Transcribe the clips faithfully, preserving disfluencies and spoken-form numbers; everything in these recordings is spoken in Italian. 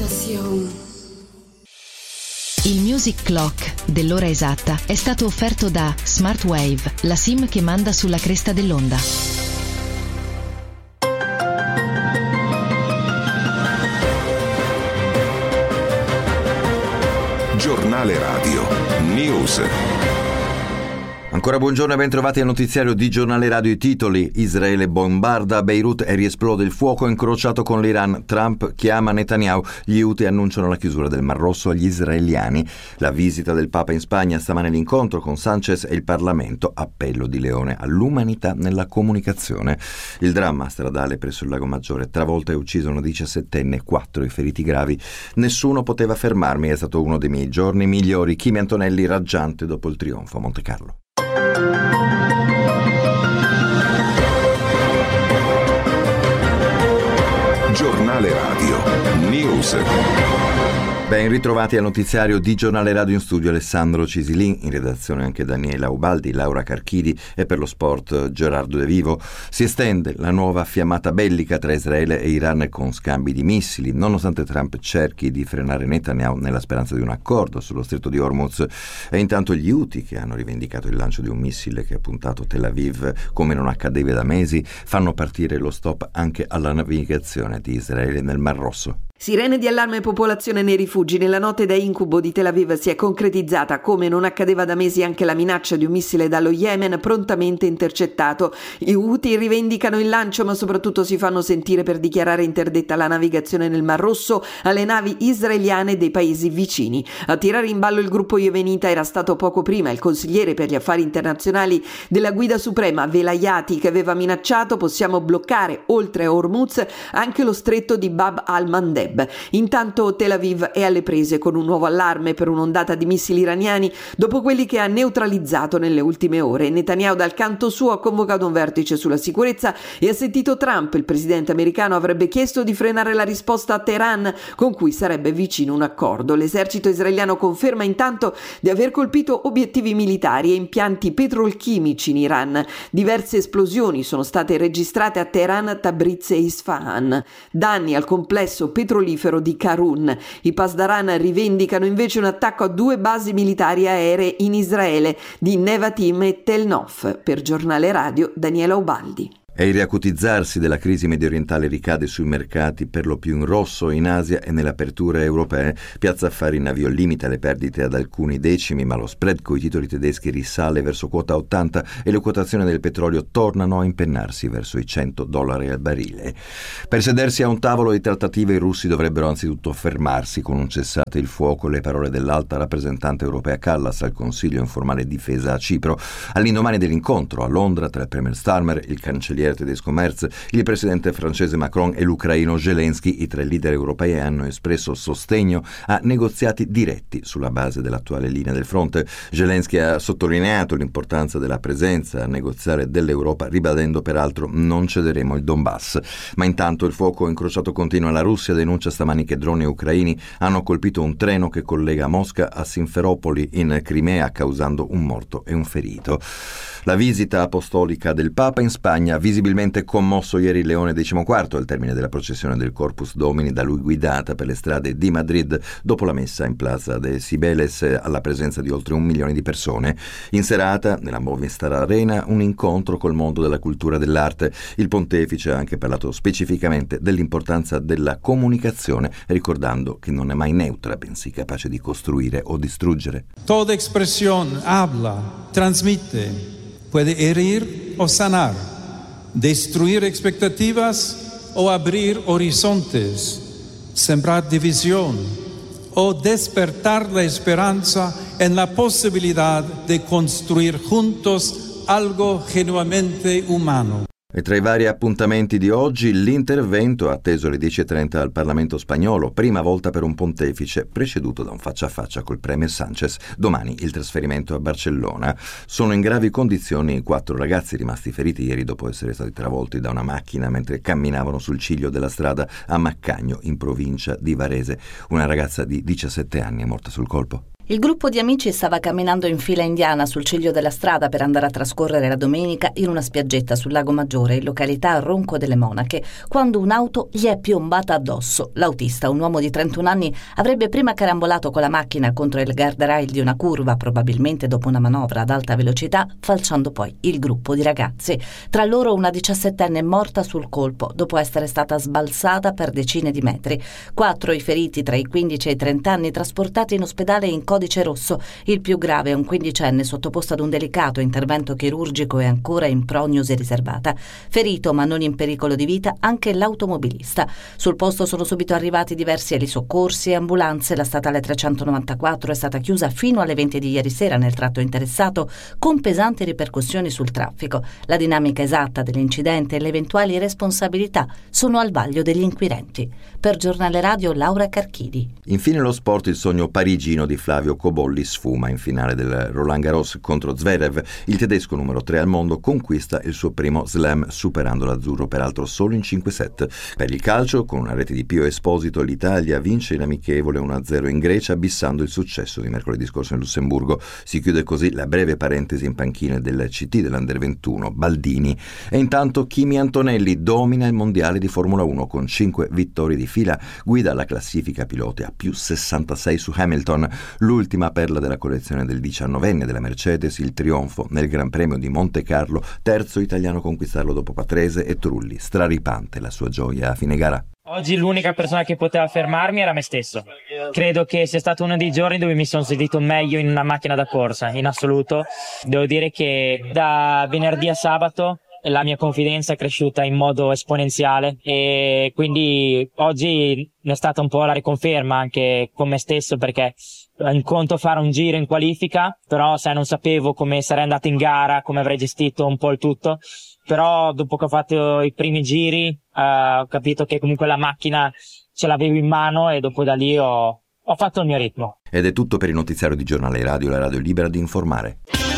Tentación. Il Music Clock dell'ora esatta è stato offerto da Smart Wave, la SIM che manda sulla cresta dell'onda. Giornale Radio News. Ancora buongiorno e ben trovati al notiziario di Giornale Radio. I titoli: Israele bombarda Beirut e riesplode il fuoco incrociato con l'Iran. Trump chiama Netanyahu. Gli Houthi annunciano la chiusura del Mar Rosso agli israeliani. La visita del Papa in Spagna, stamane l'incontro con Sanchez e il Parlamento. Appello di Leone all'umanità nella comunicazione. Il dramma stradale presso il Lago Maggiore. Travolta e ucciso una diciassettenne, quattro i feriti gravi. Nessuno poteva fermarmi, è stato uno dei miei giorni migliori. Kimi Antonelli raggiante dopo il trionfo a Monte Carlo. Giornale Radio News. Ben ritrovati al notiziario di Giornale Radio, in studio Alessandro Cisilin, in redazione anche Daniela Ubaldi, Laura Carchidi e per lo sport Gerardo De Vivo. Si estende la nuova fiammata bellica tra Israele e Iran con scambi di missili, nonostante Trump cerchi di frenare Netanyahu nella speranza di un accordo sullo stretto di Hormuz. E intanto gli Houthi, che hanno rivendicato il lancio di un missile che ha puntato Tel Aviv come non accadeva da mesi, fanno partire lo stop anche alla navigazione di Israele nel Mar Rosso. Sirene di allarme popolazione nei rifugi. Nella notte da incubo di Tel Aviv si è concretizzata, come non accadeva da mesi, anche la minaccia di un missile dallo Yemen prontamente intercettato. Gli Houthi rivendicano il lancio, ma soprattutto si fanno sentire per dichiarare interdetta la navigazione nel Mar Rosso alle navi israeliane dei paesi vicini. A tirare in ballo il gruppo yemenita era stato poco prima il consigliere per gli affari internazionali della Guida Suprema Velayati, che aveva minacciato: possiamo bloccare oltre a Hormuz anche lo stretto di Bab al-Mandeb. Intanto Tel Aviv è alle prese con un nuovo allarme per un'ondata di missili iraniani dopo quelli che ha neutralizzato nelle ultime ore. Netanyahu dal canto suo ha convocato un vertice sulla sicurezza e ha sentito Trump. Il presidente americano avrebbe chiesto di frenare la risposta a Teheran, con cui sarebbe vicino un accordo. L'esercito israeliano conferma intanto di aver colpito obiettivi militari e impianti petrolchimici in Iran. Diverse esplosioni sono state registrate a Teheran, Tabriz e Isfahan. Danni al complesso petrolifero di Karun. I Pasdaran rivendicano invece un attacco a due basi militari aeree in Israele di Nevatim e Tel Nof. Per Giornale Radio Daniela Ubaldi. E il riacutizzarsi della crisi mediorientale ricade sui mercati, per lo più in rosso in Asia e nelle aperture europee. Piazza Affari in avvio limita le perdite ad alcuni decimi, ma lo spread coi titoli tedeschi risale verso quota ottanta e le quotazioni del petrolio tornano a impennarsi verso i cento dollari al barile. Per sedersi a un tavolo di trattative i russi dovrebbero anzitutto fermarsi con un cessate il fuoco, le parole dell'alta rappresentante europea Kallas al Consiglio informale difesa a Cipro. All'indomani dell'incontro a Londra tra il premier Starmer, il cancelliere tedesco Merz, il presidente francese Macron e l'ucraino Zelensky, i tre leader europei hanno espresso sostegno a negoziati diretti sulla base dell'attuale linea del fronte. Zelensky ha sottolineato l'importanza della presenza a negoziare dell'Europa, ribadendo peraltro: non cederemo il Donbass. Ma intanto il fuoco incrociato continua. La Russia denuncia stamani che droni ucraini hanno colpito un treno che collega Mosca a Simferopoli in Crimea, causando un morto e un ferito. La visita apostolica del Papa in Spagna, visibilmente commosso ieri Leone decimoquarto al termine della processione del Corpus Domini, da lui guidata per le strade di Madrid dopo la messa in Plaza de Cibeles alla presenza di oltre un milione di persone. In serata, nella Movistar Arena, un incontro col mondo della cultura e dell'arte. Il pontefice ha anche parlato specificamente dell'importanza della comunicazione, ricordando che non è mai neutra, bensì capace di costruire o distruggere. Toda expresión habla, transmite, puede herir o sanar, destruir expectativas o abrir horizontes, sembrar división o despertar la esperanza en la posibilidad de construir juntos algo genuinamente humano. E tra i vari appuntamenti di oggi, l'intervento atteso alle dieci e trenta al Parlamento spagnolo, prima volta per un pontefice, preceduto da un faccia a faccia col premier Sanchez. Domani il trasferimento a Barcellona. Sono in gravi condizioni i quattro ragazzi rimasti feriti ieri dopo essere stati travolti da una macchina mentre camminavano sul ciglio della strada a Maccagno, in provincia di Varese. Una ragazza di diciassette anni è morta sul colpo. Il gruppo di amici stava camminando in fila indiana sul ciglio della strada per andare a trascorrere la domenica in una spiaggetta sul Lago Maggiore, in località Ronco delle Monache, quando un'auto gli è piombata addosso. L'autista, un uomo di trentuno anni, avrebbe prima carambolato con la macchina contro il guardrail di una curva, probabilmente dopo una manovra ad alta velocità, falciando poi il gruppo di ragazzi. Tra loro una diciassettenne morta sul colpo, dopo essere stata sbalzata per decine di metri. Quattro i feriti tra i quindici e i trenta anni, trasportati in ospedale in codice rosso. Il più grave è un quindicenne sottoposto ad un delicato intervento chirurgico e ancora in prognosi riservata. Ferito ma non in pericolo di vita anche l'automobilista. Sul posto sono subito arrivati diversi elisoccorsi e ambulanze. La statale trecentonovantaquattro è stata chiusa fino alle venti di ieri sera nel tratto interessato, con pesanti ripercussioni sul traffico. La dinamica esatta dell'incidente e le eventuali responsabilità sono al vaglio degli inquirenti. Per Giornale Radio, Laura Carchidi. Infine lo sport, il sogno parigino di Flavio Cobolli sfuma in finale del Roland Garros contro Zverev. Il tedesco numero tre al mondo conquista il suo primo slam superando l'azzurro, peraltro solo in cinque set. Per il calcio, con una rete di Pio Esposito, l'Italia vince in amichevole uno a zero in Grecia, abissando il successo di mercoledì scorso in Lussemburgo. Si chiude così la breve parentesi in panchina del C T dell'Under ventuno Baldini. E intanto Kimi Antonelli domina il mondiale di Formula uno con cinque vittorie di fila, guida la classifica piloti a più sessantasei su Hamilton. L'ultima perla della collezione del diciannovenne della Mercedes, il trionfo nel Gran Premio di Monte Carlo, terzo italiano a conquistarlo dopo Patrese e Trulli. Straripante la sua gioia a fine gara. Oggi l'unica persona che poteva fermarmi era me stesso. Credo che sia stato uno dei giorni dove mi sono sentito meglio in una macchina da corsa, in assoluto. Devo dire che da venerdì a sabato la mia confidenza è cresciuta in modo esponenziale e quindi oggi è stata un po' la riconferma anche con me stesso, perché in conto fare un giro in qualifica, però sai, non sapevo come sarei andato in gara, come avrei gestito un po' il tutto, però dopo che ho fatto i primi giri eh, ho capito che comunque la macchina ce l'avevo in mano e dopo da lì ho, ho fatto il mio ritmo. Ed è tutto per il notiziario di Giornale Radio, la radio libera di informare.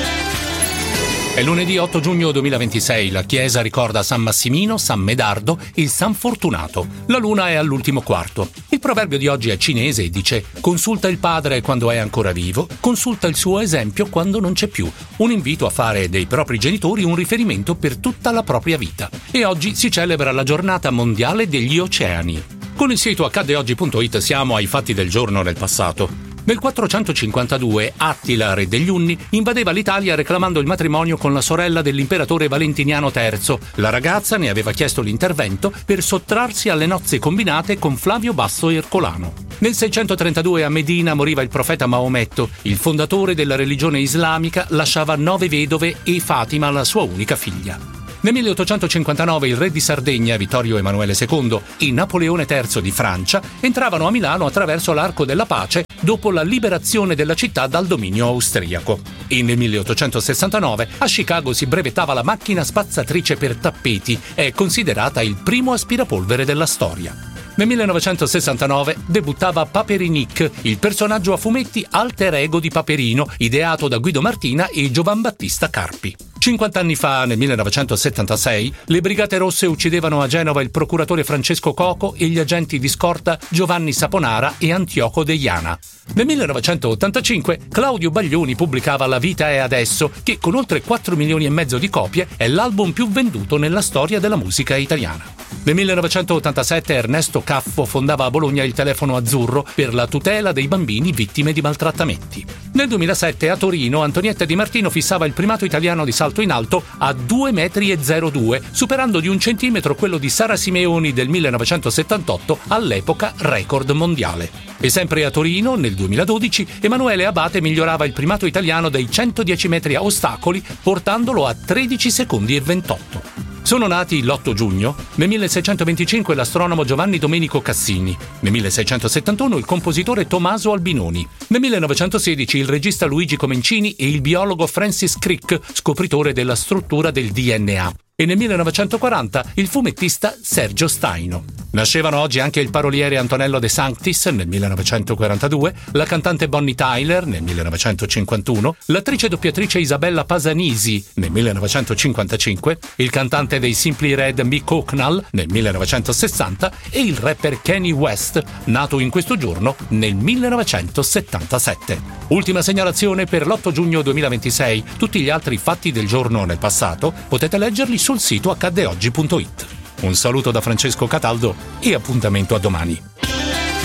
È lunedì otto giugno duemilaventisei, la chiesa ricorda San Massimino, San Medardo e il San Fortunato. La luna è all'ultimo quarto. Il proverbio di oggi è cinese e dice: consulta il padre quando è ancora vivo, consulta il suo esempio quando non c'è più. Un invito a fare dei propri genitori un riferimento per tutta la propria vita. E oggi si celebra la giornata mondiale degli oceani. Con il sito accadde oggi punto it siamo ai fatti del giorno nel passato. Nel quattrocentocinquantadue Attila, re degli Unni, invadeva l'Italia reclamando il matrimonio con la sorella dell'imperatore Valentiniano terzo. La ragazza ne aveva chiesto l'intervento per sottrarsi alle nozze combinate con Flavio Basso Ercolano. Nel seicentotrentadue a Medina moriva il profeta Maometto. Il fondatore della religione islamica lasciava nove vedove e Fatima, la sua unica figlia. Nel milleottocentocinquantanove il re di Sardegna, Vittorio Emanuele secondo, e Napoleone terzo di Francia entravano a Milano attraverso l'Arco della Pace dopo la liberazione della città dal dominio austriaco. E nel milleottocentosessantanove a Chicago si brevettava la macchina spazzatrice per tappeti, è considerata il primo aspirapolvere della storia. Nel millenovecentosessantanove debuttava Paperinik, il personaggio a fumetti alter ego di Paperino, ideato da Guido Martina e Giovan Battista Carpi. cinquant'anni fa, nel millenovecentosettantasei, le Brigate Rosse uccidevano a Genova il procuratore Francesco Coco e gli agenti di scorta Giovanni Saponara e Antioco Deiana. Nel millenovecentottantacinque Claudio Baglioni pubblicava La vita è adesso, che con oltre quattro milioni e mezzo di copie è l'album più venduto nella storia della musica italiana. Nel millenovecentottantasette Ernesto Caffo fondava a Bologna il Telefono Azzurro per la tutela dei bambini vittime di maltrattamenti. Nel duemilasette a Torino Antonietta Di Martino fissava il primato italiano di salto in alto a due metri e zero due, superando di un centimetro quello di Sara Simeoni del millenovecentosettantotto, all'epoca record mondiale. E sempre a Torino, nel duemiladodici, Emanuele Abate migliorava il primato italiano dei centodieci metri a ostacoli, portandolo a tredici secondi e ventotto. Sono nati l'otto giugno, nel milleseicentoventicinque l'astronomo Giovanni Domenico Cassini, nel milleseicentosettantuno il compositore Tommaso Albinoni, nel millenovecentosedici il regista Luigi Comencini e il biologo Francis Crick, scopritore della struttura del D N A. E nel millenovecentoquaranta il fumettista Sergio Staino. Nascevano oggi anche il paroliere Antonello De Sanctis nel millenovecentoquarantadue, la cantante Bonnie Tyler nel millenovecentocinquantuno, l'attrice doppiatrice Isabella Pasanisi nel millenovecentocinquantacinque, il cantante dei Simply Red Mick Hucknall nel millenovecentosessanta e il rapper Kanye West, nato in questo giorno nel millenovecentosettantasette. Ultima segnalazione per l'otto giugno duemilaventisei. Tutti gli altri fatti del giorno nel passato potete leggerli sul sito accadde oggi punto it. Un saluto da Francesco Cataldo e appuntamento a domani.